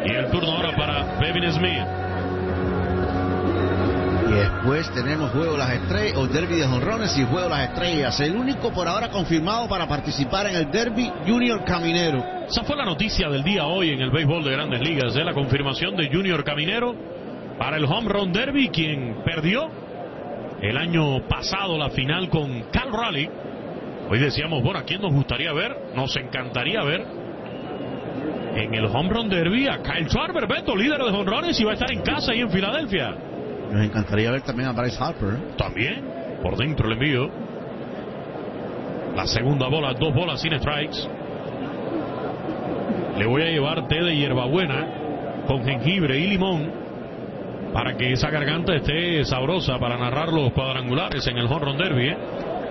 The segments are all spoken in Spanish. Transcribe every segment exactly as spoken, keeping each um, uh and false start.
Y el turno ahora para Devin Smith. Y después tenemos Juego de las Estrellas, o Derby de Jonrones y Juego de las Estrellas. El único por ahora confirmado para participar en el Derby, Junior Caminero. Esa fue la noticia del día hoy en el béisbol de Grandes Ligas, de la confirmación de Junior Caminero para el Home Run Derby, quien perdió el año pasado la final con Cal Raleigh. Hoy decíamos, bueno, ¿a quién nos gustaría ver? Nos encantaría ver en el Home Run Derby a Kyle Schwarber, Beto, líder de jonrones, y va a estar en casa ahí en Filadelfia. Nos encantaría ver también a Bryce Harper. También, por dentro el envío. La segunda bola, dos bolas sin strikes. Le voy a llevar té de hierbabuena con jengibre y limón para que esa garganta esté sabrosa para narrar los cuadrangulares en el Home Run Derby, ¿eh?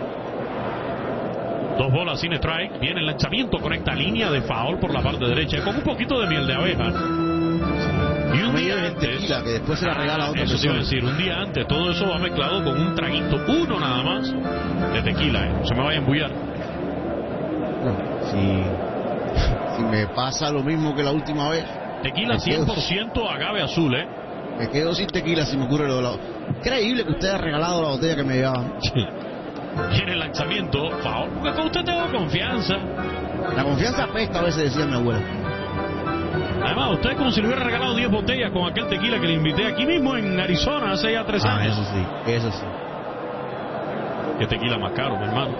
Dos bolas sin strike. Viene el lanzamiento, conecta línea de foul por la parte derecha con un poquito de miel de abeja. Y un día antes, tequila, que después se la regala a otra eso te iba a decir, un día antes todo eso va mezclado con un traguito, uno nada más, de tequila, ¿eh? No se me vaya a embullar. No, si, si me pasa lo mismo que la última vez. Tequila cien por ciento agave azul, ¿eh? Me quedo sin tequila si me ocurre lo de la... Increíble que usted haya regalado la botella que me llevaba. Viene el lanzamiento, foul, porque con usted tengo confianza. La confianza apesta, a veces decía mi abuela. Además, usted es como si le hubiera regalado diez botellas con aquel tequila que le invité aquí mismo en Arizona hace ya tres ah, años. Eso sí, eso sí. Qué tequila más caro, mi hermano.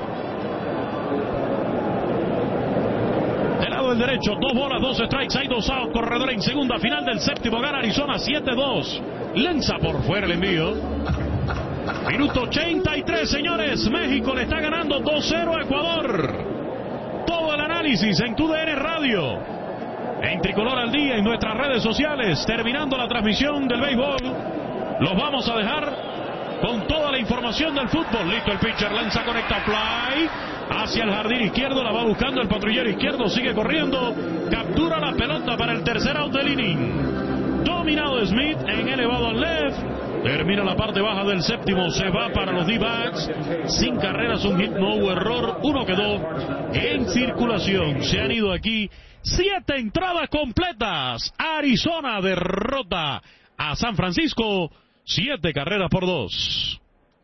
Del lado del derecho, dos bolas, dos strikes, hay dos outs, corredor en segunda, final del séptimo, gana Arizona siete dos. Lanza por fuera el envío. Minuto ochenta y tres, señores. México le está ganando dos cero a Ecuador. Todo el análisis en Tu D N Radio. En Tricolor al Día, en nuestras redes sociales, terminando la transmisión del béisbol, los vamos a dejar con toda la información del fútbol. Listo el pitcher, lanza, conecta, fly hacia el jardín izquierdo, la va buscando el patrullero izquierdo, sigue corriendo, captura la pelota para el tercer out del inning. Dominado Smith en elevado al left, termina la parte baja del séptimo, se va para los D-backs, sin carreras, un hit, no hubo error, uno quedó en circulación. Se han ido aquí siete entradas completas. Arizona derrota a San Francisco, siete carreras por dos.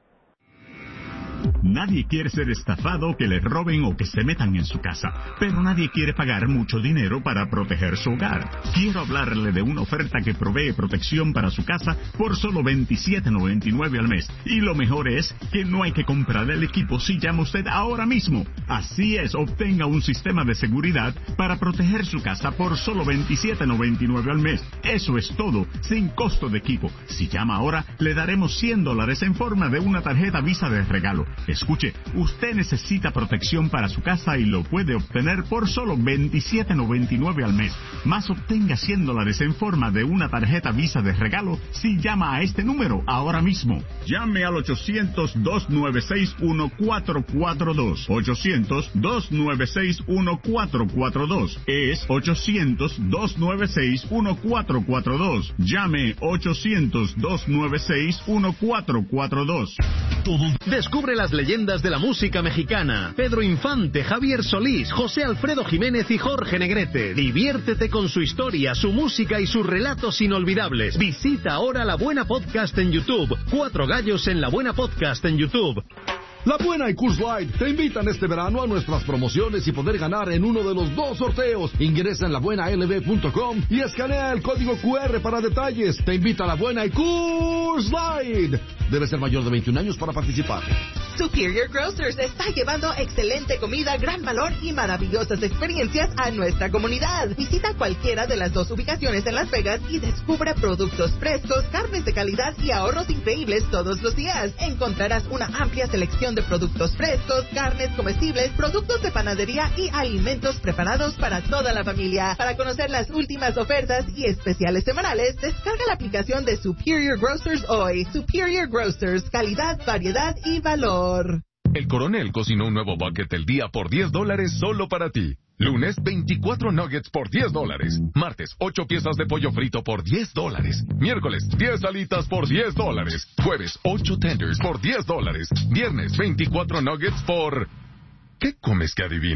Nadie quiere ser estafado, que le roben o que se metan en su casa, pero nadie quiere pagar mucho dinero para proteger su hogar. Quiero hablarle de una oferta que provee protección para su casa por solo veintisiete noventa y nueve al mes. Y lo mejor es que no hay que comprar el equipo si llama usted ahora mismo. Así es, obtenga un sistema de seguridad para proteger su casa por solo veintisiete noventa y nueve al mes. Eso es todo, sin costo de equipo. Si llama ahora, le daremos cien dólares en forma de una tarjeta Visa de regalo. Escuche, usted necesita protección para su casa y lo puede obtener por solo veintisiete noventa y nueve al mes. Más obtenga cien dólares en forma de una tarjeta Visa de regalo si llama a este número ahora mismo. Llame al ochocientos, dos nueve seis, uno cuatro cuatro dos. ochocientos, dos nueve seis, uno cuatro cuatro dos. Es ochocientos, dos nueve seis, uno cuatro cuatro dos. Llame ochocientos, dos nueve seis, uno cuatro cuatro dos. Descubre las leyendas de la música mexicana. Pedro Infante, Javier Solís, José Alfredo Jiménez y Jorge Negrete. Diviértete con su historia, su música y sus relatos inolvidables. Visita ahora La Buena Podcast en YouTube. Cuatro gallos en La Buena Podcast en YouTube. La Buena y Coors Light te invitan este verano a nuestras promociones y poder ganar en uno de los dos sorteos. Ingresa en la buena l b punto com y escanea el código cu erre para detalles. Te invita a La Buena y Coors Light. Debe ser mayor de veintiún años para participar. Superior Grocers está llevando excelente comida, gran valor y maravillosas experiencias a nuestra comunidad. Visita cualquiera de las dos ubicaciones en Las Vegas y descubra productos frescos, carnes de calidad y ahorros increíbles todos los días. Encontrarás una amplia selección de productos frescos, carnes comestibles, productos de panadería y alimentos preparados para toda la familia. Para conocer las últimas ofertas y especiales semanales, descarga la aplicación de Superior Grocers hoy. Superior Grocers, calidad, variedad y valor. El Coronel cocinó un nuevo bucket del día por diez dólares solo para ti. Lunes, veinticuatro nuggets por diez dólares. Martes, ocho piezas de pollo frito por diez dólares. Miércoles, diez alitas por diez dólares. Jueves, ocho tenders por diez dólares. Viernes, veinticuatro nuggets por... ¿Qué comes que adivinas?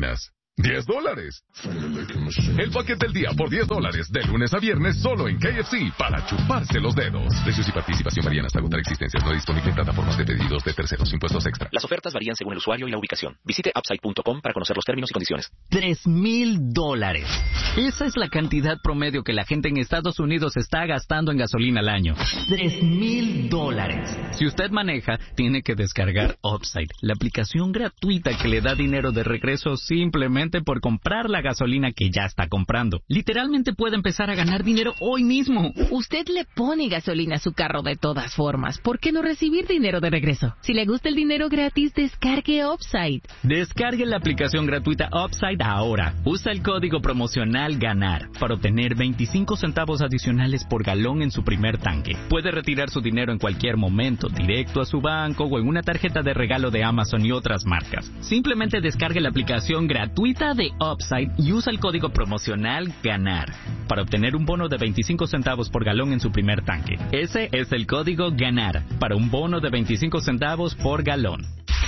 diez dólares. El paquete del día por diez dólares, de lunes a viernes, solo en K F C, para chuparse los dedos. Precios y participación varían hasta agotar existencias. No disponible en plataformas de pedidos de terceros, impuestos extra. Las ofertas varían según el usuario y la ubicación. Visite upside punto com para conocer los términos y condiciones. Tres mil dólares. Esa es la cantidad promedio que la gente en Estados Unidos está gastando en gasolina al año. Tres mil dólares. Si usted maneja, tiene que descargar Upside, la aplicación gratuita que le da dinero de regreso simplemente por comprar la gasolina que ya está comprando. Literalmente puede empezar a ganar dinero hoy mismo. Usted le pone gasolina a su carro de todas formas. ¿Por qué no recibir dinero de regreso? Si le gusta el dinero gratis, descargue Upside. Descargue la aplicación gratuita Upside ahora. Usa el código promocional GANAR para obtener veinticinco centavos adicionales por galón en su primer tanque. Puede retirar su dinero en cualquier momento, directo a su banco o en una tarjeta de regalo de Amazon y otras marcas. Simplemente descargue la aplicación gratuita de Upside y usa el código promocional GANAR para obtener un bono de veinticinco centavos por galón en su primer tanque. Ese es el código GANAR para un bono de veinticinco centavos por galón.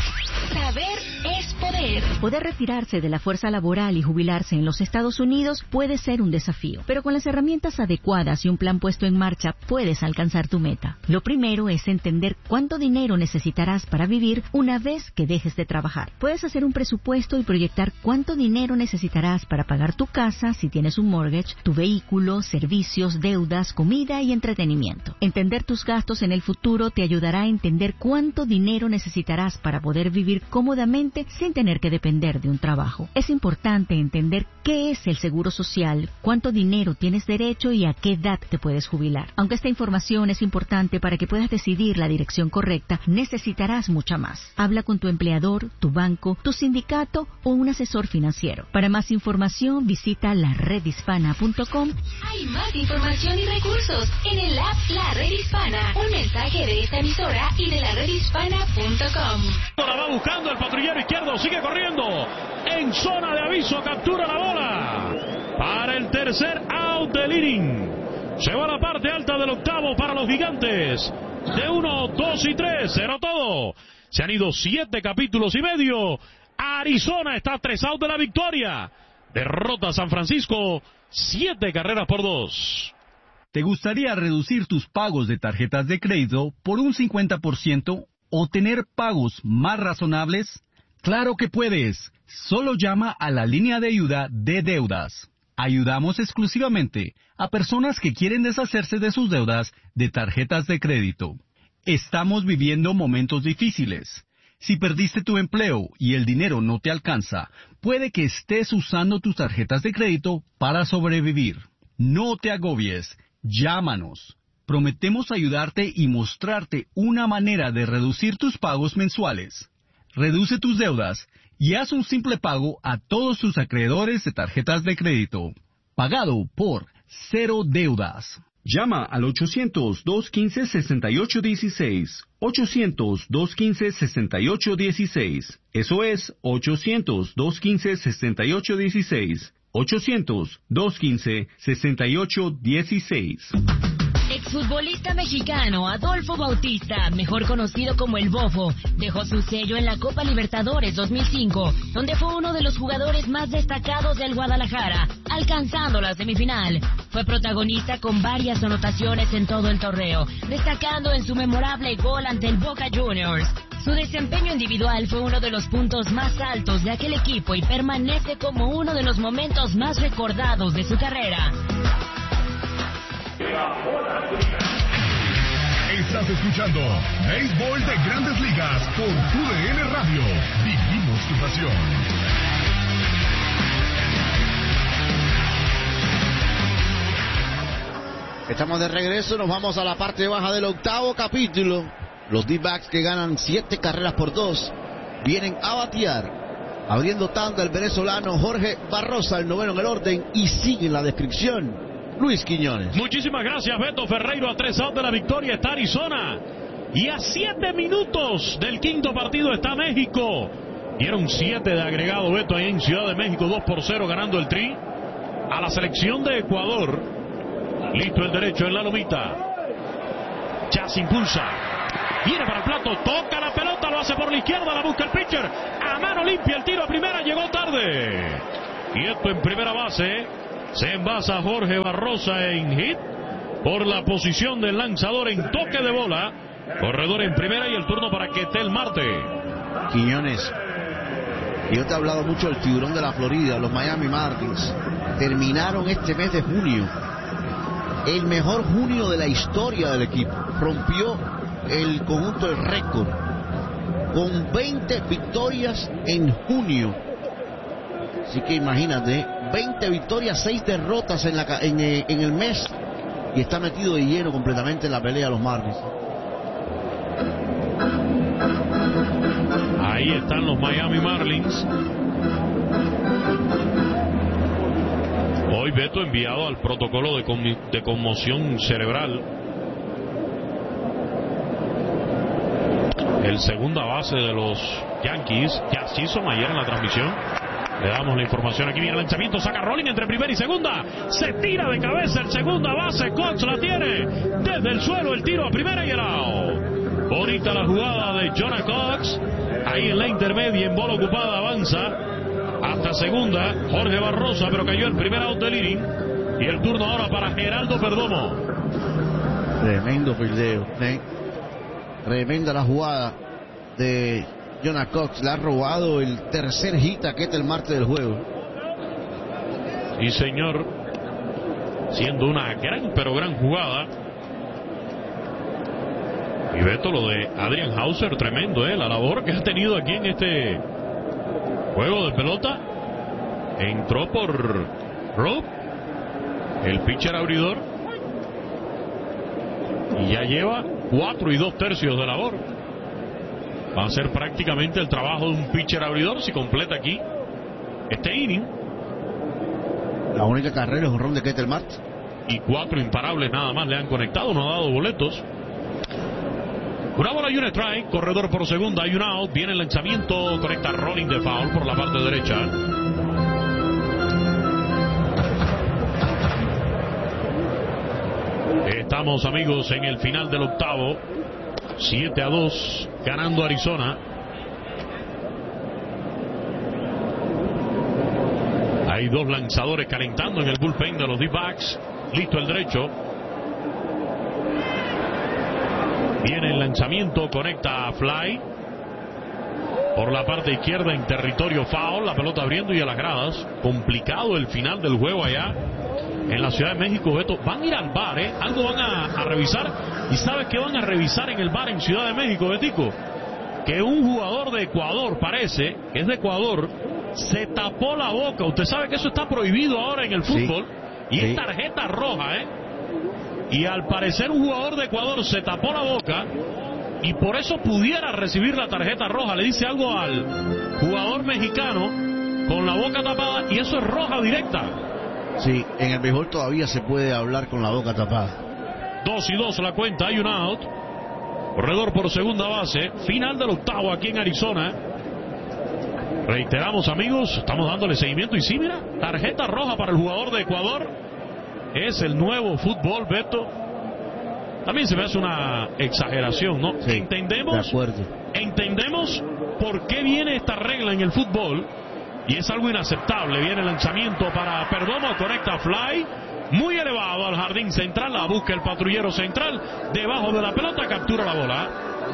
Saber es poder. Poder retirarse de la fuerza laboral y jubilarse en los Estados Unidos puede ser un desafío, pero con las herramientas adecuadas y un plan puesto en marcha puedes alcanzar tu meta. Lo primero es entender cuánto dinero necesitarás para vivir una vez que dejes de trabajar. Puedes hacer un presupuesto y proyectar cuánto dinero necesitarás para pagar tu casa si tienes un mortgage, tu vehículo, servicios, deudas, comida y entretenimiento. Entender tus gastos en el futuro te ayudará a entender cuánto dinero necesitarás para poder vivir cómodamente sin tener que depender de un trabajo. Es importante entender qué es el seguro social, cuánto dinero tienes derecho y a qué edad te puedes jubilar. Aunque esta información es importante para que puedas decidir la dirección correcta, necesitarás mucha más. Habla con tu empleador, tu banco, tu sindicato o un asesor financiero. Para más información, visita la red hispana punto com. Hay más información y recursos en el app La Red Hispana. Un mensaje de esta emisora y de la red hispana punto com. La va buscando el patrullero izquierdo, sigue corriendo en zona de aviso, captura la bola para el tercer out del inning. Se va a la parte alta del octavo para los gigantes. De uno, dos y tres, cero todo. Se han ido siete capítulos y medio. Arizona está a tres out de la victoria. Derrota a San Francisco, siete carreras por dos. ¿Te gustaría reducir tus pagos de tarjetas de crédito por un cincuenta por ciento o tener pagos más razonables? ¡Claro que puedes! Solo llama a la línea de ayuda de deudas. Ayudamos exclusivamente a personas que quieren deshacerse de sus deudas de tarjetas de crédito. Estamos viviendo momentos difíciles. Si perdiste tu empleo y el dinero no te alcanza, puede que estés usando tus tarjetas de crédito para sobrevivir. No te agobies. Llámanos. Prometemos ayudarte y mostrarte una manera de reducir tus pagos mensuales. Reduce tus deudas y haz un simple pago a todos tus acreedores de tarjetas de crédito. Pagado por Cero Deudas. Llama al ochocientos, dos quince, sesenta y ocho dieciséis. ochocientos, dos quince, sesenta y ocho dieciséis. Eso es ochocientos, dos quince, sesenta y ocho dieciséis. ochocientos, dos quince, sesenta y ocho dieciséis. Exfutbolista mexicano Adolfo Bautista, mejor conocido como El Bofo, dejó su sello en la Copa Libertadores dos mil cinco, donde fue uno de los jugadores más destacados del Guadalajara, alcanzando la semifinal. Fue protagonista con varias anotaciones en todo el torneo, destacando en su memorable gol ante el Boca Juniors. Su desempeño individual fue uno de los puntos más altos de aquel equipo y permanece como uno de los momentos más recordados de su carrera. Estás escuchando Béisbol de Grandes Ligas por U D N Radio. Vivimos tu pasión. Estamos de regreso, nos vamos a la parte baja del octavo capítulo. Los D-backs que ganan siete carreras por dos vienen a batear. Abriendo tanda el venezolano Jorge Barrosa, el noveno en el orden, y sigue en la descripción Luis Quiñones. Muchísimas gracias, Beto Ferreiro. A tres outs de la victoria está Arizona. Y a siete minutos del quinto partido está México. Dieron siete de agregado, Beto, ahí en Ciudad de México, dos por cero ganando el Tri a la selección de Ecuador. Listo el derecho en la lomita. Ya se impulsa. Viene para el plato, toca la pelota, lo hace por la izquierda, la busca el pitcher. A mano limpia el tiro a primera, llegó tarde. Y esto en primera base. Se envasa Jorge Barrosa en hit por la posición del lanzador en toque de bola. Corredor en primera y el turno para Ketel Marte. Quiñones, yo te he hablado mucho del tiburón de la Florida, los Miami Marlins. Terminaron este mes de junio, el mejor junio de la historia del equipo. Rompió el conjunto del récord con veinte victorias en junio. Así que imagínate, veinte victorias, seis derrotas en, la, en, en el mes, y está metido de lleno completamente en la pelea de los Marlins. Ahí están los Miami Marlins. Hoy Beto enviado al protocolo de, con, de conmoción cerebral. El segunda base de los Yankees, Jazz Chisholm, ayer en la transmisión. Le damos la información aquí. Viene el lanzamiento, saca Rolling entre primera y segunda. Se tira de cabeza el segunda base. Cox la tiene desde el suelo. El tiro a primera y el out. Bonita la jugada de Jonah Cox. Ahí en la intermedia, en bola ocupada, avanza hasta segunda. Jorge Barrosa, pero cayó el primer out del inning. Y el turno ahora para Geraldo Perdomo. Tremendo fildeo. ¿eh? Tremenda la jugada de Jonah Cox. Le ha robado el tercer hit a Ketel Marte del juego. Sí, señor. Siendo una gran, pero gran jugada. Y Beto, lo de Adrian Hauser, tremendo, ¿eh? La labor que ha tenido aquí en este juego de pelota. Entró por Rob, el pitcher abridor, y ya lleva cuatro y dos tercios de labor. Va a ser prácticamente el trabajo de un pitcher abridor si completa aquí este inning. La única carrera es un ron de Ketel Marte. Y cuatro imparables nada más le han conectado, no ha dado boletos. Una bola y un strike, corredor por segunda, hay un out, viene el lanzamiento, conecta Rolling de foul por la parte derecha. Estamos, amigos, en el final del octavo. siete a dos, ganando Arizona. Hay dos lanzadores calentando en el bullpen de los D-backs. Listo el derecho. Viene el lanzamiento, conecta a Fly por la parte izquierda en territorio foul. La pelota abriendo y a las gradas. Complicado el final del juego allá en la Ciudad de México, Beto. Van a ir al bar, ¿eh? Algo van a, a revisar. ¿Y sabes qué van a revisar en el bar en Ciudad de México, Betico? Que un jugador de Ecuador, parece, que es de Ecuador, se tapó la boca. Usted sabe que eso está prohibido ahora en el fútbol. Sí, y sí. Es tarjeta roja, ¿eh? Y al parecer un jugador de Ecuador se tapó la boca y por eso pudiera recibir la tarjeta roja. Le dice algo al jugador mexicano con la boca tapada y eso es roja directa. Sí, en el béisbol todavía se puede hablar con la boca tapada. Dos y dos la cuenta, hay un out. Corredor por segunda base. Final del octavo aquí en Arizona. Reiteramos, amigos, estamos dándole seguimiento y sí, mira, tarjeta roja para el jugador de Ecuador. Es el nuevo fútbol, Beto. También se me hace una exageración, ¿no? Sí, entendemos, de acuerdo. entendemos por qué viene esta regla en el fútbol y es algo inaceptable. Viene el lanzamiento para Perdomo, conecta Fly, muy elevado al jardín central, la busca el patrullero central, debajo de la pelota, captura la bola.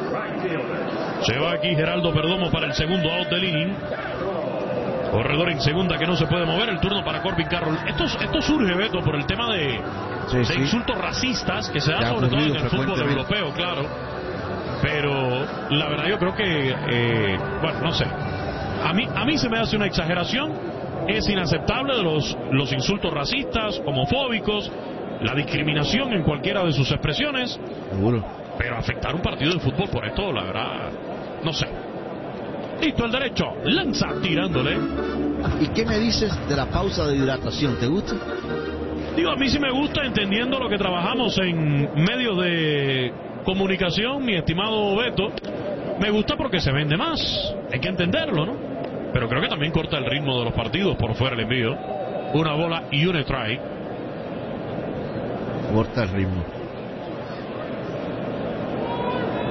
Se va aquí Geraldo Perdomo para el segundo out del inning. Corredor en segunda que no se puede mover. El turno para Corbin Carroll. Esto, esto surge, Beto, por el tema de, sí, de sí. insultos racistas que se da sobre todo en el fútbol europeo, claro. Pero la verdad yo creo que, eh, bueno, no sé. A mí, a mí se me hace una exageración. Es inaceptable de los, los insultos racistas, homofóbicos, la discriminación en cualquiera de sus expresiones. Seguro. Pero afectar un partido de fútbol por esto, la verdad, no sé. Listo el derecho, lanza tirándole. ¿Y qué me dices de la pausa de hidratación? ¿Te gusta? Digo, a mí sí me gusta, entendiendo lo que trabajamos en medios de comunicación, mi estimado Beto. Me gusta porque se vende más, hay que entenderlo, ¿no? Pero creo que también corta el ritmo de los partidos por fuera el envío. Una bola y un strike. Corta el ritmo.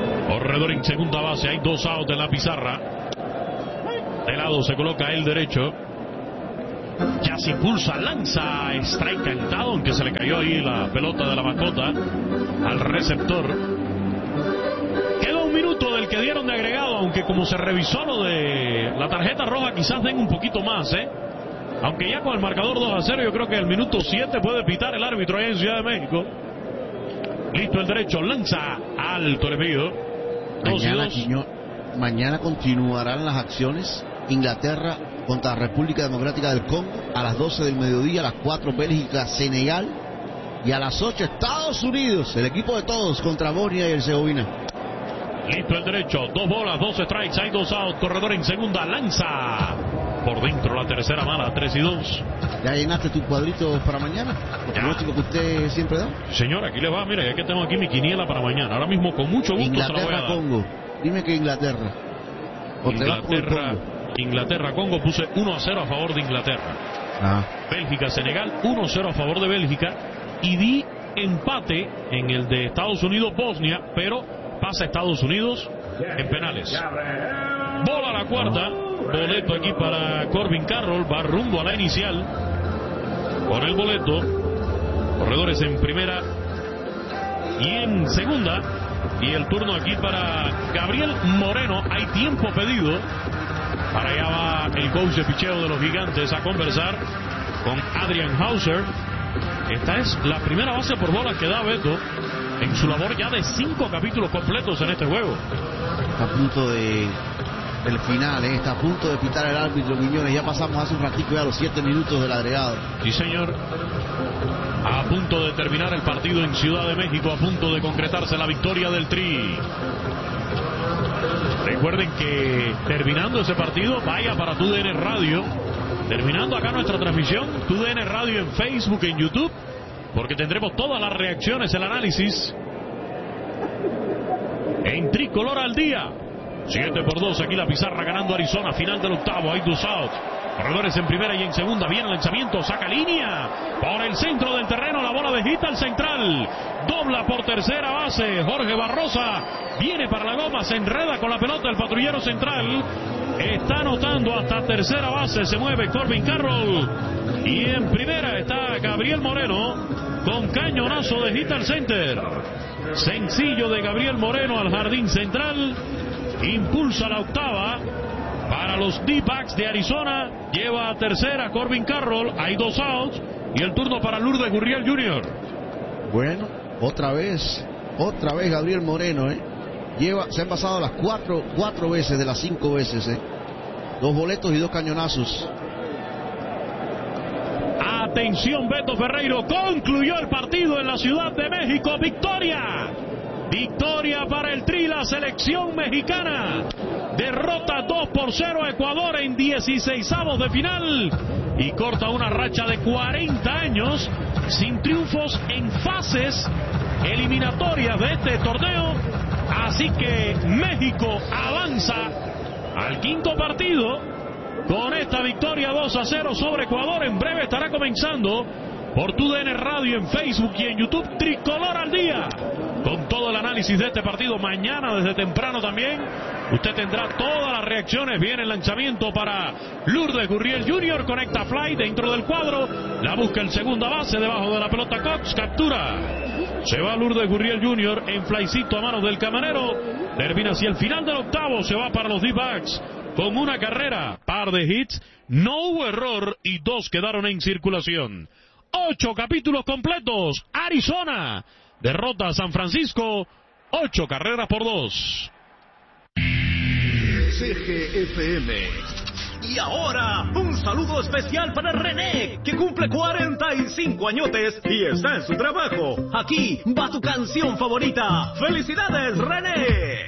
Corredor en segunda base, hay dos outs en la pizarra. De lado se coloca el derecho. Ya se impulsa, lanza, strike cantado, aunque se le cayó ahí la pelota de la mascota al receptor. Queda un minuto del que dieron de agregado, aunque como se revisó lo de la tarjeta roja, quizás den un poquito más, ¿eh? Aunque ya con el marcador dos a cero, yo creo que el minuto siete puede pitar el árbitro allá en Ciudad de México. Listo el derecho, lanza alto el envío. Mañana, Quiño, mañana continuarán las acciones. Inglaterra contra la República Democrática del Congo a las doce del mediodía, a las cuatro Bélgica, Senegal, y a las ocho Estados Unidos, el equipo de todos contra Bosnia y Herzegovina. Listo el derecho, dos bolas, dos strikes, hay dos outs, corredor en segunda, lanza por dentro la tercera mala, tres y dos. ¿Ya llenaste tus cuadritos para mañana? ¿Los pronósticos que usted siempre da? Señor, aquí le va, mira, ya que tengo aquí mi quiniela para mañana, ahora mismo con mucho gusto se la voy a dar. Inglaterra-Congo, dime que Inglaterra. ¿O Inglaterra, Inglaterra-Congo, puse uno a cero a favor de Inglaterra. Ah. Bélgica-Senegal, uno a cero a favor de Bélgica, y di empate en el de Estados Unidos-Bosnia, pero pasa Estados Unidos en penales. Bola a la cuarta, boleto aquí para Corbin Carroll, va rumbo a la inicial con el boleto. Corredores en primera y en segunda, y el turno aquí para Gabriel Moreno. Hay tiempo pedido. Para allá va el coach de picheo de los Gigantes a conversar con Adrian Hauser. Esta es la primera base por bola que da Beto en su labor ya de cinco capítulos completos en este juego. Está a punto de el final, ¿eh? Está a punto de pitar el árbitro Quiñones. Ya pasamos hace un ratito ya los siete minutos del agregado. Sí, señor. A punto de terminar el partido en Ciudad de México, a punto de concretarse la victoria del Tri. Recuerden que terminando ese partido, vaya para T U D N Radio. Terminando acá nuestra transmisión, T U D N Radio en Facebook, en YouTube, porque tendremos todas las reacciones, el análisis en Tricolor al día. siete por dos, aquí la pizarra ganando Arizona, final del octavo, hay dos outs. Corredores en primera y en segunda, viene el lanzamiento, saca línea por el centro del terreno, la bola de hit al central, dobla por tercera base, Jorge Barrosa viene para la goma, se enreda con la pelota el patrullero central, está anotando hasta tercera base, se mueve Corbin Carroll, y en primera está Gabriel Moreno con cañonazo de hit al center, sencillo de Gabriel Moreno al jardín central, impulsa la octava para los D-backs de Arizona, lleva a tercera Corbin Carroll, hay dos outs, y el turno para Lourdes Gurriel junior Bueno, otra vez, otra vez Gabriel Moreno, ¿eh? Lleva, se han pasado las cuatro, cuatro veces de las cinco veces, ¿eh? Dos boletos y dos cañonazos. Atención, Beto Ferreiro, concluyó el partido en la Ciudad de México, victoria. Victoria para el Tri, la selección mexicana. Derrota dos por cero a Ecuador en dieciseisavos de final y corta una racha de cuarenta años sin triunfos en fases eliminatorias de este torneo. Así que México avanza al quinto partido con esta victoria dos a cero sobre Ecuador. En breve estará comenzando por T U D N Radio en Facebook y en YouTube Tricolor al Día, con todo el análisis de este partido. Mañana desde temprano también usted tendrá todas las reacciones. Viene el lanzamiento para Lourdes Gurriel junior, conecta fly dentro del cuadro, la busca el segunda base, debajo de la pelota Cox, captura, se va Lourdes Gurriel junior en flycito a manos del camarero, termina hacia el final del octavo, se va para los D-backs con una carrera, par de hits, no hubo error y dos quedaron en circulación. Ocho capítulos completos, Arizona derrota a San Francisco, ocho carreras por dos. C G F M. Y ahora, un saludo especial para René, que cumple cuarenta y cinco añotes y está en su trabajo. Aquí va tu canción favorita. ¡Felicidades, René!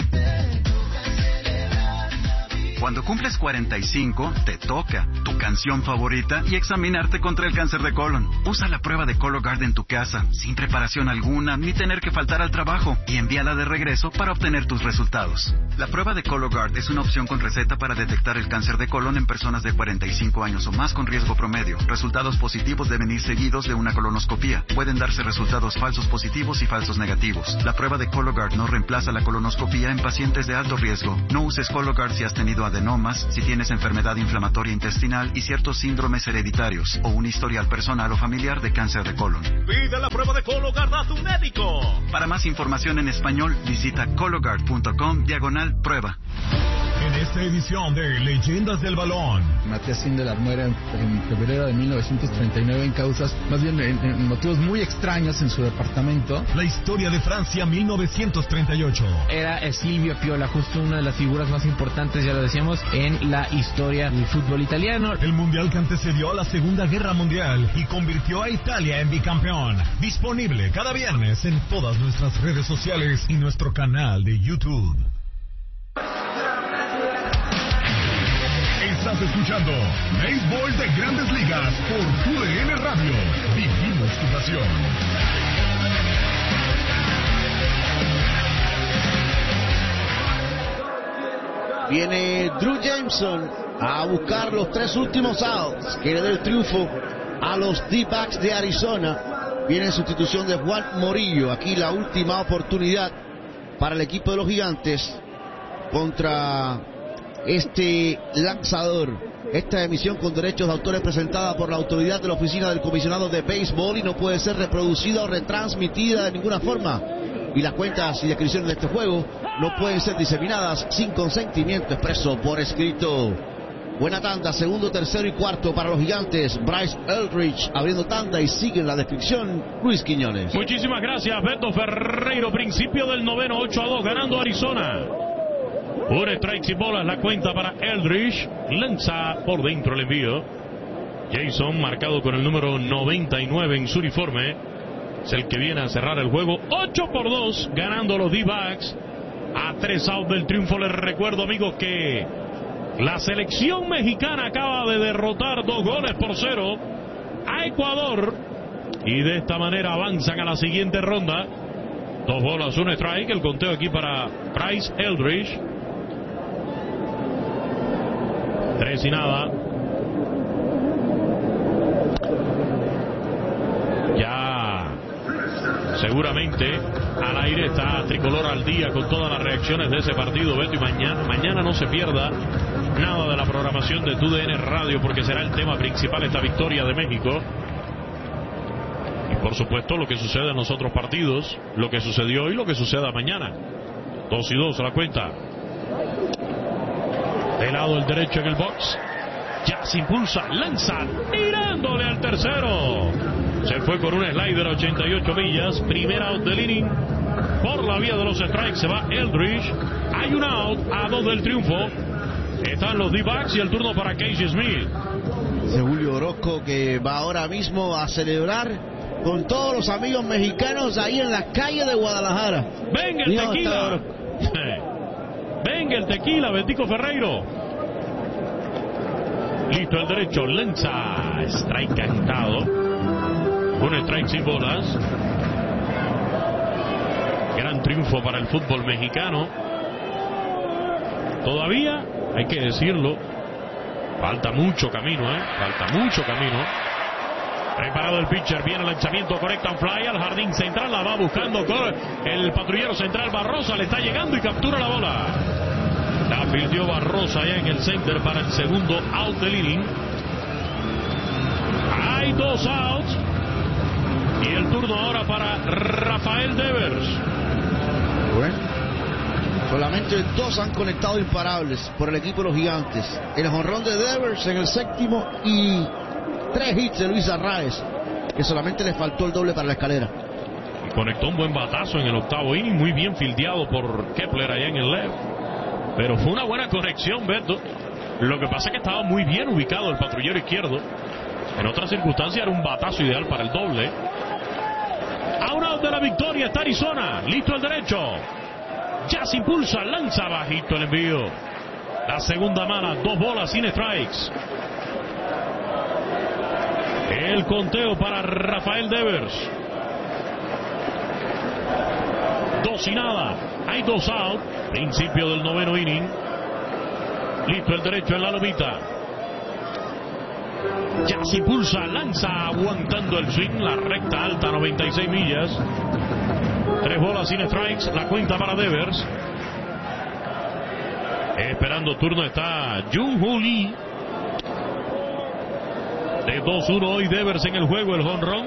Cuando cumples cuarenta y cinco, te toca tu canción favorita y examinarte contra el cáncer de colon. Usa la prueba de Cologuard en tu casa, sin preparación alguna, ni tener que faltar al trabajo, y envíala de regreso para obtener tus resultados. La prueba de Cologuard es una opción con receta para detectar el cáncer de colon en personas de cuarenta y cinco años o más con riesgo promedio. Resultados positivos deben ir seguidos de una colonoscopía. Pueden darse resultados falsos positivos y falsos negativos. La prueba de Cologuard no reemplaza la colonoscopía en pacientes de alto riesgo. No uses Cologuard si has tenido adenomas, si tienes enfermedad inflamatoria intestinal y ciertos síndromes hereditarios o un historial personal o familiar de cáncer de colon. Pide la prueba de Cologuard a tu médico. Para más información en español, visita cologuard punto com diagonal prueba. En esta edición de Leyendas del Balón, Matías Sindelar muere en, en febrero de mil novecientos treinta y nueve en causas, más bien en, en motivos muy extraños en su departamento. La historia de Francia mil novecientos treinta y ocho. Era Silvio Piola, justo una de las figuras más importantes, ya lo decíamos, en la historia del fútbol italiano. El mundial que antecedió a la Segunda Guerra Mundial y convirtió a Italia en bicampeón. Disponible cada viernes en todas nuestras redes sociales y nuestro canal de YouTube. Estás escuchando Béisbol de Grandes Ligas por T U D N Radio. Vivimos tu pasión. Viene Drew Jameson a buscar los tres últimos outs que le dé el triunfo a los D-backs de Arizona. Viene en sustitución de Juan Morillo. Aquí la última oportunidad para el equipo de los Gigantes contra este lanzador. Esta emisión con derechos de autor es presentada por la autoridad de la Oficina del Comisionado de Béisbol y no puede ser reproducida o retransmitida de ninguna forma. Y las cuentas y descripciones de este juego no pueden ser diseminadas sin consentimiento expreso por escrito. Buena tanda, segundo, tercero y cuarto para los Gigantes. Bryce Eldridge abriendo tanda y sigue en la descripción Luis Quiñones. Muchísimas gracias, Beto Ferreiro. Principio del noveno, ocho a dos, ganando Arizona. Un strike y bolas la cuenta para Eldridge. Lanza por dentro el envío. Jason, marcado con el número noventa y nueve en su uniforme, es el que viene a cerrar el juego. ocho por dos, ganando los D-backs. A tres outs del triunfo. Les recuerdo, amigos, que la selección mexicana acaba de derrotar dos goles por cero a Ecuador. Y de esta manera avanzan a la siguiente ronda. Dos bolas, un strike. El conteo aquí para Bryce Eldridge. Tres y nada. Ya seguramente al aire está Tricolor al día con todas las reacciones de ese partido, Beto, y mañana, mañana no se pierda nada de la programación de T U D N Radio, porque será el tema principal esta victoria de México. Y por supuesto lo que sucede en los otros partidos, lo que sucedió hoy, lo que suceda mañana. Dos y dos a la cuenta. De lado el derecho en el box. Ya se impulsa, lanza, tirándole al tercero. Se fue con un slider a ochenta y ocho millas. Primer out del inning. Por la vía de los strikes se va Eldridge. Hay un out a dos del triunfo. Están los D-backs y el turno para Casey Smith. Ese Julio Orozco que va ahora mismo a celebrar con todos los amigos mexicanos ahí en la calle de Guadalajara. Venga el tequila. Venga el tequila, Betico Ferreiro. Listo el derecho, lanza. Strike agitado. Un strike sin bolas. Gran triunfo para el fútbol mexicano. Todavía, hay que decirlo, falta mucho camino, ¿eh? Falta mucho camino. Preparado el pitcher, viene el lanzamiento, conecta un fly al jardín central, la va buscando el patrullero central Barrosa, le está llegando y captura la bola. La fildeó Barrosa allá en el center para el segundo out del inning. Hay dos outs y el turno ahora para Rafael Devers. Bueno, solamente dos han conectado imparables por el equipo de los Gigantes. El jonrón de Devers en el séptimo y tres hits de Luis Arraez, que solamente le faltó el doble para la escalera. Y conectó un buen batazo en el octavo inning, muy bien fildeado por Kepler allá en el left. Pero fue una buena conexión, Beto. Lo que pasa es que estaba muy bien ubicado el patrullero izquierdo. En otras circunstancias era un batazo ideal para el doble. A un out de la victoria está Arizona. Listo el derecho. Ya se impulsa, lanza bajito el envío. La segunda mala, dos bolas sin strikes. El conteo para Rafael Devers. Dos dos y nada. Hay dos out. Principio del noveno inning. Listo el derecho en la lomita. Ya se pulsa, lanza aguantando el swing. La recta alta, noventa y seis millas. Tres bolas sin strikes. La cuenta para Devers. Esperando turno está Jung-Hoo Lee. De dos uno hoy Devers en el juego, el jonrón.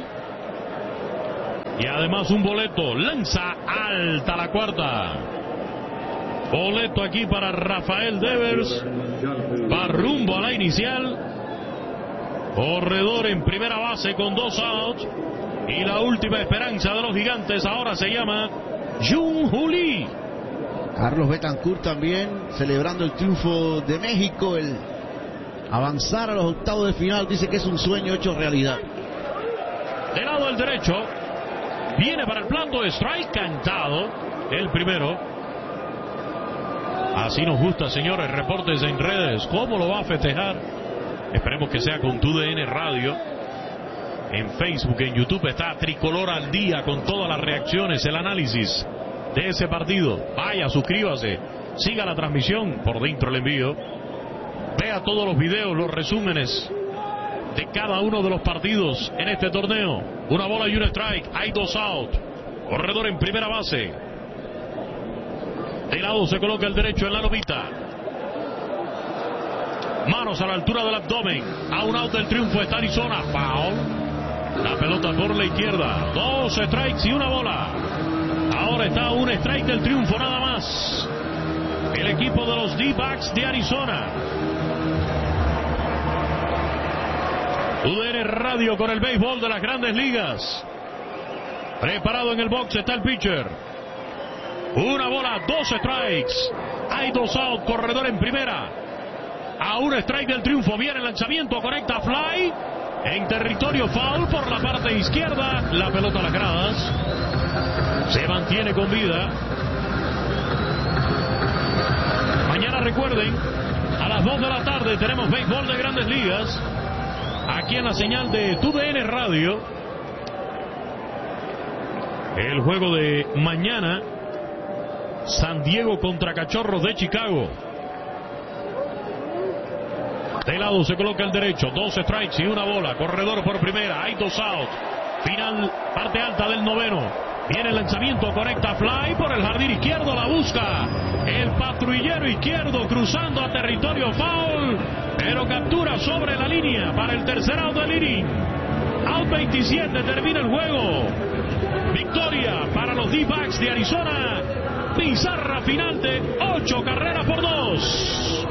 Y además un boleto. Lanza alta la cuarta. Boleto aquí para Rafael Devers. Va rumbo a la inicial. Corredor en primera base con dos outs. Y la última esperanza de los Gigantes ahora se llama Jung-Hoo Lee. Carlos Betancourt también celebrando el triunfo de México. El avanzar a los octavos de final dice que es un sueño hecho realidad. Del lado del derecho. Viene para el plato de strike cantado. El primero. Así nos gusta, señores. Reportes en redes. ¿Cómo lo va a festejar? Esperemos que sea con T U D N Radio. En Facebook, en YouTube está Tricolor al Día con todas las reacciones, el análisis de ese partido. Vaya, suscríbase. Siga la transmisión. Por dentro el envío. Vea todos los videos, los resúmenes de cada uno de los partidos en este torneo. Una bola y un strike. Hay dos out. Corredor en primera base. De lado se coloca el derecho en la lomita. Manos a la altura del abdomen. A un out del triunfo está Arizona. Foul. La pelota por la izquierda. Dos strikes y una bola. Ahora está un strike del triunfo nada más. El equipo de los D-backs de Arizona. U D N Radio con el béisbol de las Grandes Ligas. Preparado en el box está el pitcher. Una bola, dos strikes. Hay dos out, corredor en primera. A un strike del triunfo viene el lanzamiento, conecta fly. En territorio foul por la parte izquierda. La pelota a las gradas. Se mantiene con vida. Mañana recuerden, a las dos de la tarde tenemos béisbol de Grandes Ligas. Aquí en la señal de T U D N Radio. El juego de mañana. San Diego contra Cachorros de Chicago. De lado se coloca el derecho. Dos strikes y una bola. Corredor por primera. Hay dos out. Final, parte alta del noveno. Viene el lanzamiento. Conecta fly por el jardín izquierdo. La busca el patrullero izquierdo cruzando a territorio foul. Pero captura sobre la línea para el tercer out del inning. Out veintisiete. Termina el juego. Victoria para los D-backs de Arizona. Pizarra final de ocho carreras por dos.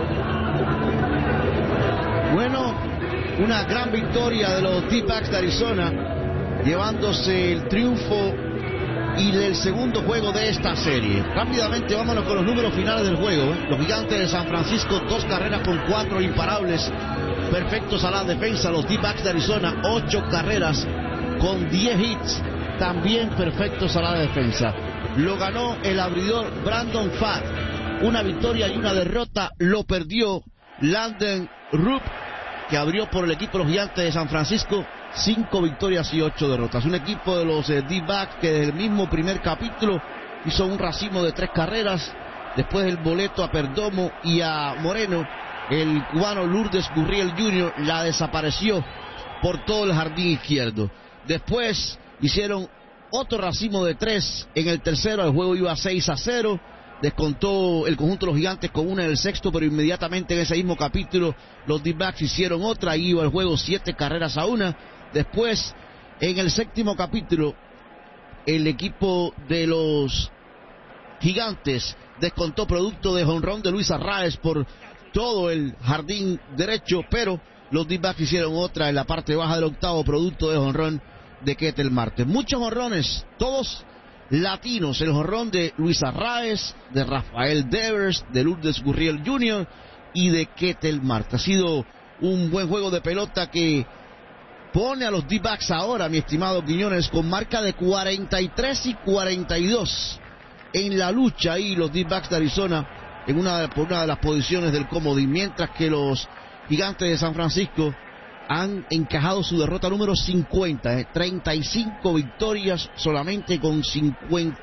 Bueno, una gran victoria de los D-backs de Arizona, llevándose el triunfo y del segundo juego de esta serie. Rápidamente vámonos con los números finales del juego. ¿eh? Los Gigantes de San Francisco, dos carreras con cuatro imparables, perfectos a la defensa. Los D-backs de Arizona, ocho carreras con diez hits, también perfectos a la defensa. Lo ganó el abridor Brandon Pfaadt. Una victoria y una derrota lo perdió Landen Rupp, que abrió por el equipo de los Gigantes de San Francisco. Cinco victorias y ocho derrotas. Un equipo de los eh, D-backs que desde el mismo primer capítulo hizo un racimo de tres carreras. Después del boleto a Perdomo y a Moreno, el cubano Lourdes Gurriel junior la desapareció por todo el jardín izquierdo. Después hicieron otro racimo de tres en el tercero. El juego iba seis a cero. Descontó el conjunto de los Gigantes con una en el sexto, pero inmediatamente en ese mismo capítulo los D-backs hicieron otra y iba el juego siete carreras a una. Después, en el séptimo capítulo, el equipo de los Gigantes descontó producto de jonrón de Luis Arraez por todo el jardín derecho, pero los D-backs hicieron otra en la parte baja del octavo, producto de jonrón de Ketel Marte. Muchos jonrones, todos latinos. El jonrón de Luis Arraez, de Rafael Devers, de Lourdes Gurriel junior y de Ketel Marte. Ha sido un buen juego de pelota que pone a los D-backs ahora, mi estimado Quiñones, con marca de cuarenta y tres y cuarenta y dos en la lucha, y los D-backs de Arizona en una, por una de las posiciones del comodín, mientras que los Gigantes de San Francisco han encajado su derrota número cincuenta, eh, treinta y cinco victorias solamente con cincuenta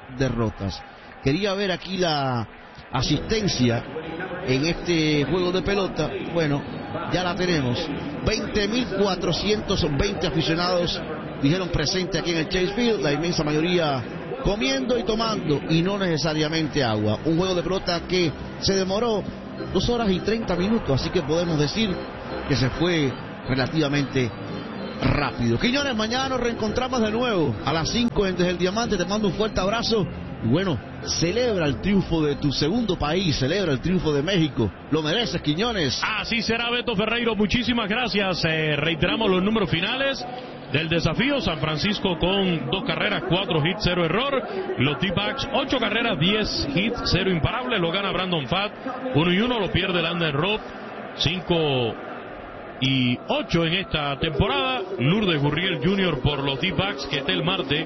derrotas. Quería ver aquí la asistencia en este juego de pelota. Bueno, ya la tenemos. veinte mil cuatrocientos veinte aficionados dijeron presente aquí en el Chase Field, la inmensa mayoría comiendo y tomando y no necesariamente agua. Un juego de pelota que se demoró dos horas y treinta minutos, así que podemos decir que se fue relativamente rápido. Quiñones, mañana nos reencontramos de nuevo a las cinco en Desde el Diamante. Te mando un fuerte abrazo y bueno, celebra el triunfo de tu segundo país, celebra el triunfo de México. Lo mereces, Quiñones. Así será, Beto Ferreiro, muchísimas gracias. Eh, reiteramos los números finales del desafío. San Francisco con dos carreras, cuatro hits, cero error. Los D-Backs, ocho carreras, diez hits, cero imparables. Lo gana Brandon Pfaadt, uno y uno. Lo pierde Landon Robb, cinco y ocho en esta temporada. Lourdes Gurriel junior por los D-Backs, Ketel Marte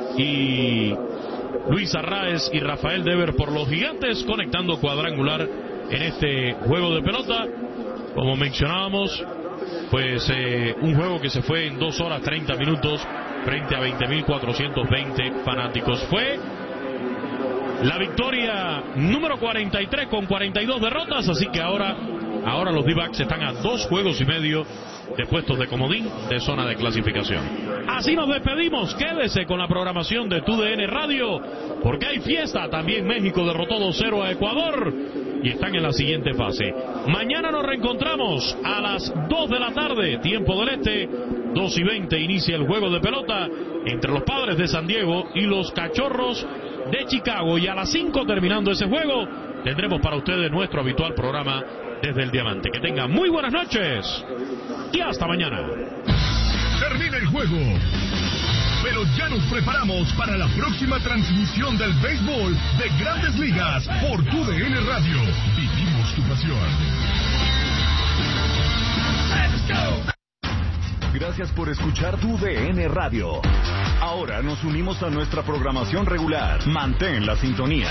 y Luis Arraez y Rafael Dever por los Gigantes, conectando cuadrangular en este juego de pelota. Como mencionábamos, pues eh, un juego que se fue en dos horas treinta minutos frente a veinte mil cuatrocientos veinte fanáticos. Fue la victoria número cuarenta y tres con cuarenta y dos derrotas, así que ahora, ahora los D-Backs están a dos juegos y medio de puestos de comodín de zona de clasificación. Así nos despedimos. Quédese con la programación de Tu D N Radio, porque hay fiesta. También México derrotó dos cero a Ecuador y están en la siguiente fase. Mañana nos reencontramos a las dos de la tarde, tiempo del este. Dos y veinte inicia el juego de pelota entre los Padres de San Diego y los Cachorros de Chicago, y a las cinco, terminando ese juego, tendremos para ustedes nuestro habitual programa Desde el Diamante. Que tengan muy buenas noches y hasta mañana. Termina el juego, pero ya nos preparamos para la próxima transmisión del béisbol de Grandes Ligas por Tu D N Radio. Vivimos tu pasión. Let's go. Gracias por escuchar Tu D N Radio. Ahora nos unimos a nuestra programación regular. Mantén la sintonía.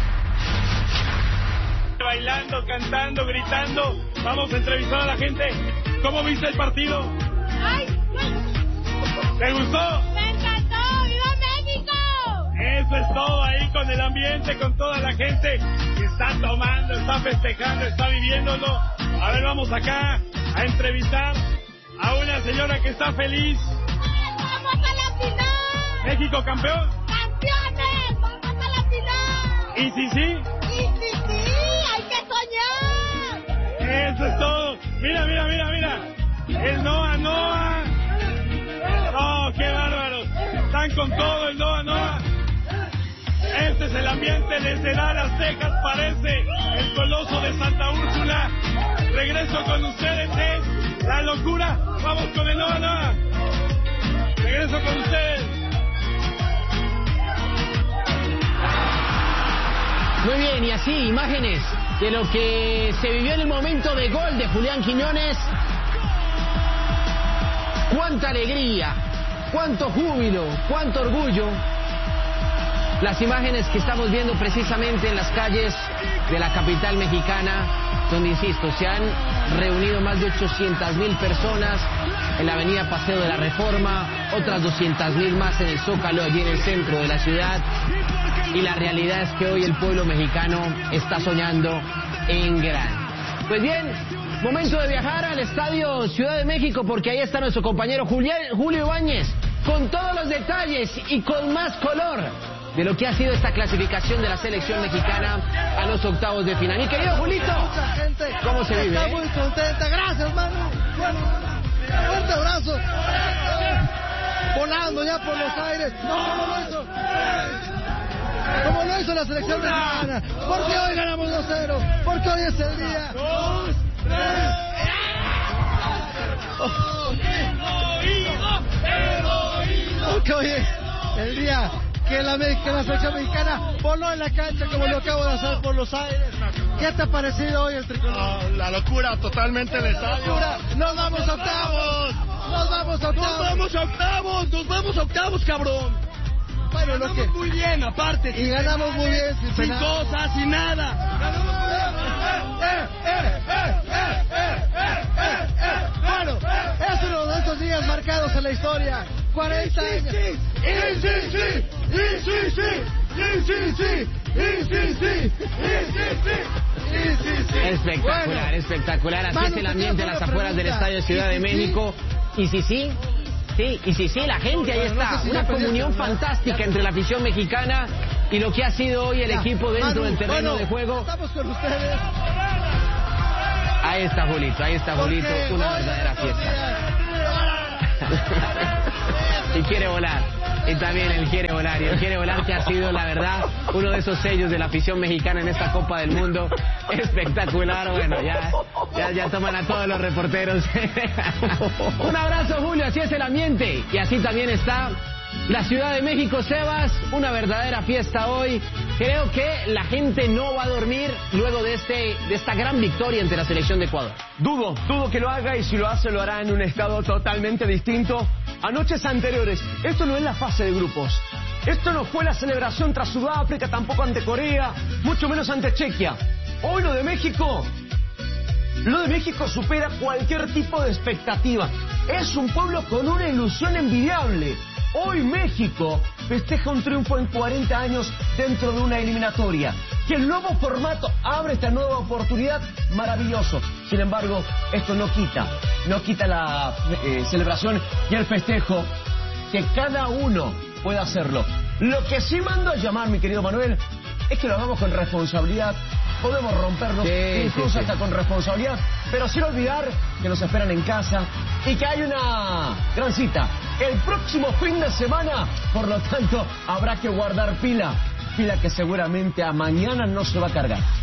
Bailando, cantando, gritando. Vamos a entrevistar a la gente. ¿Cómo viste el partido? ¡Ay! ¿Te gustó? ¡Me encantó! ¡Viva México! Eso es todo ahí con el ambiente, con toda la gente que está tomando, está festejando, está viviéndolo. A ver, vamos acá a entrevistar a una señora que está feliz. ¡Vamos a la final! ¿México campeón? ¡Campeones! ¡Vamos a la final! ¿Y si sí? ¡Y si sí! ¡Hay que soñar! Eso es todo. Mira, mira, mira, mira. El Noah, Noah. ¡Oh, qué bárbaros! Están con todo el Noah, Noah. Este es el ambiente desde Dallas, Texas. Parece el coloso de Santa Úrsula. Regreso con ustedes, es la locura. Vamos con el Noah, Noah. Regreso con ustedes. Muy bien, y así, imágenes de lo que se vivió en el momento de gol de Julián Quiñones. Cuánta alegría, cuánto júbilo, cuánto orgullo. Las imágenes que estamos viendo precisamente en las calles de la capital mexicana, donde, insisto, se han reunido más de ochocientas mil personas en la avenida Paseo de la Reforma, otras doscientas mil más en el Zócalo, allí en el centro de la ciudad. Y la realidad es que hoy el pueblo mexicano está soñando en grande. Pues bien, momento de viajar al Estadio Ciudad de México, porque ahí está nuestro compañero Julián, Julio Ibáñez, con todos los detalles y con más color de lo que ha sido esta clasificación de la selección mexicana a los octavos de final. Mi querido Julito, ¿cómo se vive? Está muy contenta, gracias, mano. Fuerte abrazo. Volando ya por los aires. No, no lo hizo. Como lo hizo la selección mexicana. Porque hoy ganamos dos cero. Porque hoy es el día. Dos, tres. Porque hoy es el día que la, que la selección mexicana voló en la cancha como lo acabo de hacer por los aires. ¿Qué te ha parecido hoy el tricolor? Oh, la locura totalmente el estadio. ¡Nos vamos a octavos! ¡Nos vamos a octavos! ¡Nos vamos a octavos! ¡Nos vamos a octavos, cabrón! Bueno, ganamos lo que... muy bien, aparte. Y ganamos muy bien. Sin, sin cosas, sin nada. Ganamos muy bien. Eh, eh, eh, eh, eh, eh, eh, eh. Bueno, es uno de estos días marcados en la historia. cuarenta años. ¡Y sí, sí! ¡Y sí, sí! ¡Y y sí, sí, y sí, sí, y sí, sí, y sí, sí. Espectacular, Bueno, espectacular. Así Manu, es el te ambiente a quiero las hacer una afueras del pregunta. Estadio Ciudad ¿Y de si México. Y si sí, sí, y si sí, la gente ahí Bueno, no está. sé si Una ya perdiste, comunión ¿no? fantástica Ya- entre la afición mexicana y lo que ha sido hoy el Ya, equipo dentro Manu, del terreno bueno, de juego. Estamos con ustedes. Ahí está Julito, ahí está Julito, Porque una hoy verdadera estos fiesta. días- Y quiere volar. Y también él quiere volar. Y él quiere volar, que ha sido, la verdad, uno de esos sellos de la afición mexicana en esta Copa del Mundo. Espectacular. Bueno, ya, ya, ya toman a todos los reporteros. Un abrazo, Julio. Así es el ambiente. Y así también está la Ciudad de México, Sebas. Una verdadera fiesta hoy. Creo que la gente no va a dormir luego de, este, de esta gran victoria ante la selección de Ecuador. Dudo, dudo que lo haga, y si lo hace lo hará en un estado totalmente distinto a noches anteriores. Esto no es la fase de grupos. Esto no fue la celebración tras Sudáfrica, tampoco ante Corea, mucho menos ante Chequia. Hoy lo de México, lo de México supera cualquier tipo de expectativa. Es un pueblo con una ilusión envidiable. Hoy México festeja un triunfo en cuarenta años dentro de una eliminatoria. Que el nuevo formato abre esta nueva oportunidad, maravilloso. Sin embargo, esto no quita, no quita la eh, celebración y el festejo, que cada uno pueda hacerlo. Lo que sí mando a llamar, mi querido Manuel, es que lo hagamos con responsabilidad. Podemos rompernos, Sí, incluso sí, sí. hasta con responsabilidad, pero sin olvidar que nos esperan en casa y que hay una gran cita el próximo fin de semana. Por lo tanto, habrá que guardar pila, pila que seguramente a mañana no se va a cargar.